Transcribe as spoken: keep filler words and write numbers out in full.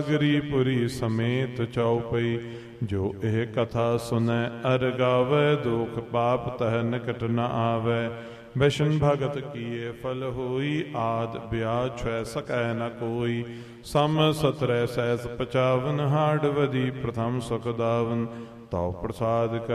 ਗਰੀਪੁਰੀ ਸਮੇਤ ਚਉਪਈ। ਜੋ ਇਹ ਕਥਾ ਸੁਨੈ ਅਰ ਗਾਵੈ, ਦੁਖ ਪਾਪ ਤਹ ਨਿਕਟ ਨ ਆਵੈ। ਵਿਸ਼ਨ ਭਗਤ ਕੀਏ ਫਲ ਹੋਈ, ਆਦ ਬਿਆਜ ਛੁਐ ਸਕੈ ਨ ਕੋਈ। ਸਮ ਸਤਰੈ ਸਹਿਸ ਪਚਾਵਨ, ਹਾੜ ਵਧੀ ਪ੍ਰਥਮ ਸੁਖ ਦਾਵਨ। ਤਉ ਪ੍ਰਸਾਦ